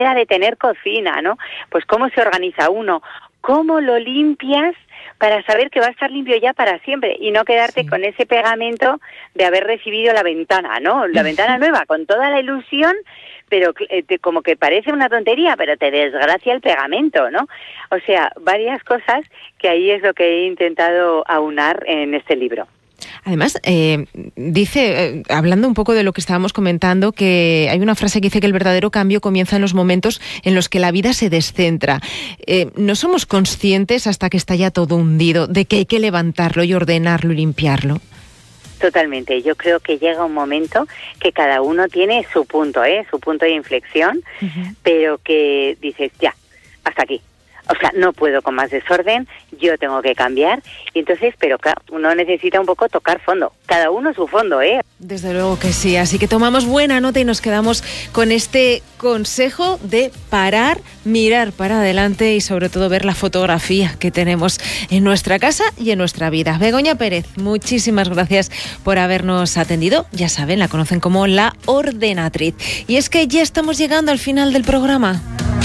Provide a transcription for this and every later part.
de tener cocina, ¿no? Pues cómo se organiza uno, cómo lo limpias para saber que va a estar limpio ya para siempre y no quedarte con ese pegamento de haber recibido la ventana, ¿no? La ventana nueva, con toda la ilusión, pero como que parece una tontería, pero te desgracia el pegamento, ¿no? O sea, varias cosas que ahí es lo que he intentado aunar en este libro. Además, dice, hablando un poco de lo que estábamos comentando, que hay una frase que dice que el verdadero cambio comienza en los momentos en los que la vida se descentra. ¿No somos conscientes hasta que está ya todo hundido de que hay que levantarlo y ordenarlo y limpiarlo? Totalmente. Yo creo que llega un momento que cada uno tiene su punto de inflexión, pero que dices, ya, hasta aquí. O sea, no puedo con más desorden, yo tengo que cambiar. Y entonces, pero claro, uno necesita un poco tocar fondo. Cada uno su fondo, ¿eh? Desde luego que sí. Así que tomamos buena nota y nos quedamos con este consejo de parar, mirar para adelante y sobre todo ver la fotografía que tenemos en nuestra casa y en nuestra vida. Begoña Pérez, muchísimas gracias por habernos atendido. Ya saben, la conocen como La Ordenatriz. Y es que ya estamos llegando al final del programa.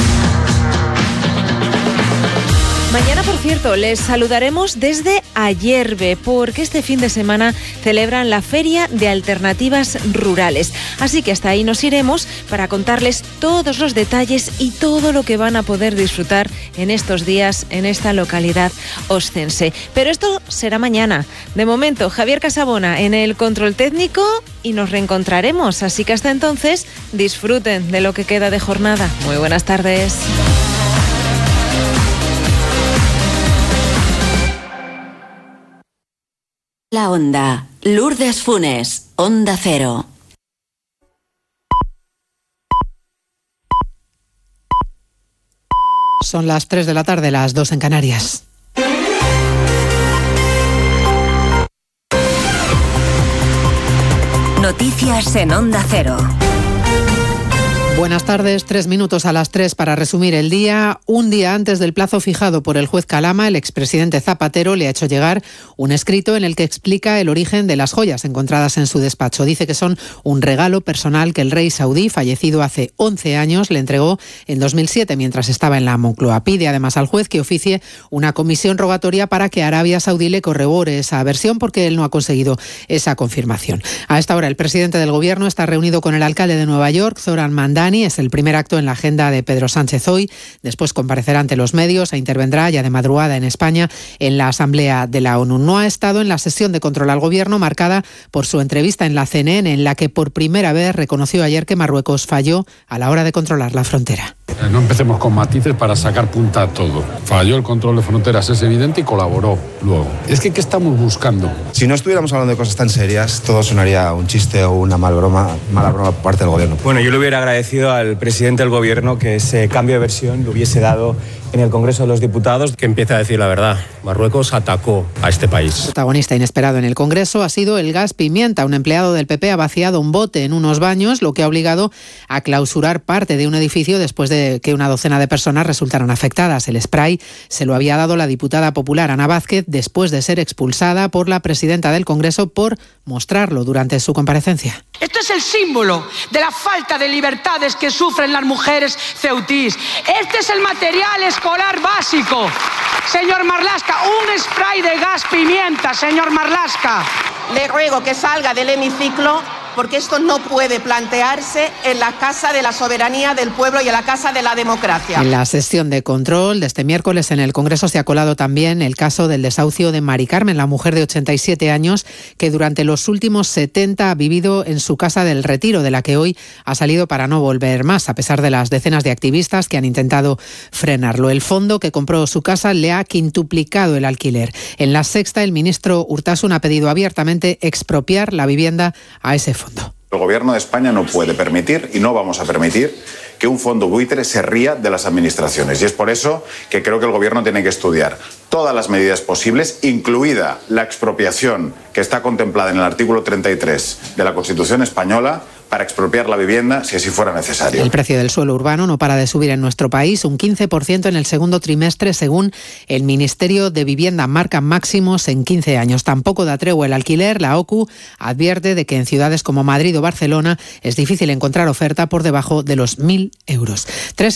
Mañana, por cierto, les saludaremos desde Ayerbe, porque este fin de semana celebran la Feria de Alternativas Rurales. Así que hasta ahí nos iremos para contarles todos los detalles y todo lo que van a poder disfrutar en estos días en esta localidad oscense. Pero esto será mañana. De momento, Javier Casabona en el control técnico y nos reencontraremos. Así que hasta entonces, disfruten de lo que queda de jornada. Muy buenas tardes. La Onda. Lourdes Funes, Onda Cero. Son las 3 de la tarde, las 2 en Canarias. Noticias en Onda Cero. Buenas tardes, 3 minutos a las 3 para resumir el día. Un día antes del plazo fijado por el juez Calama, el expresidente Zapatero le ha hecho llegar un escrito en el que explica el origen de las joyas encontradas en su despacho. Dice que son un regalo personal que el rey saudí, fallecido hace 11 años, le entregó en 2007 mientras estaba en la Moncloa. Pide además al juez que oficie una comisión rogatoria para que Arabia Saudí le corrobore esa versión porque él no ha conseguido esa confirmación. A esta hora el presidente del gobierno está reunido con el alcalde de Nueva York, Zoran Mandani. Es el primer acto en la agenda de Pedro Sánchez hoy. Después comparecerá ante los medios e intervendrá ya de madrugada en España en la Asamblea de la ONU. No ha estado en la sesión de control al gobierno marcada por su entrevista en la CNN, en la que por primera vez reconoció ayer que Marruecos falló a la hora de controlar la frontera. No empecemos con matices para sacar punta a todo. Falló el control de fronteras, es evidente, y colaboró luego. Es que, ¿qué estamos buscando? Si no estuviéramos hablando de cosas tan serias, todo sonaría un chiste o una mala broma por parte del gobierno. Bueno, yo le hubiera agradecido al presidente del gobierno que ese cambio de versión lo hubiese dado en el Congreso de los Diputados. Que empiece a decir la verdad. Marruecos atacó a este país. Protagonista inesperado en el Congreso ha sido el gas pimienta. Un empleado del PP ha vaciado un bote en unos baños, lo que ha obligado a clausurar parte de un edificio después de que una docena de personas resultaron afectadas. El spray se lo había dado la diputada popular Ana Vázquez después de ser expulsada por la presidenta del Congreso por mostrarlo durante su comparecencia. Esto es el símbolo de la falta de libertades que sufren las mujeres ceutís. Este es el material escolar básico. Señor Marlaska, un spray de gas pimienta, señor Marlaska. Le ruego que salga del hemiciclo porque esto no puede plantearse en la Casa de la Soberanía del Pueblo y en la Casa de la Democracia. En la sesión de control de este miércoles en el Congreso se ha colado también el caso del desahucio de Mari Carmen, la mujer de 87 años que durante los últimos 70 ha vivido en su casa del Retiro, de la que hoy ha salido para no volver más, a pesar de las decenas de activistas que han intentado frenarlo. El fondo que compró su casa le ha quintuplicado el alquiler. En La Sexta, el ministro Urtasun ha pedido abiertamente expropiar la vivienda a ese fondo. El Gobierno de España no puede permitir y no vamos a permitir que un fondo buitre se ría de las administraciones. Y es por eso que creo que el Gobierno tiene que estudiar todas las medidas posibles, incluida la expropiación que está contemplada en el artículo 33 de la Constitución española, para expropiar la vivienda si así fuera necesario. El precio del suelo urbano no para de subir en nuestro país, un 15% en el segundo trimestre, según el Ministerio de Vivienda. Marcan máximos en 15 años. Tampoco da tregua el alquiler. La OCU advierte de que en ciudades como Madrid o Barcelona es difícil encontrar oferta por debajo de los 1.000 euros.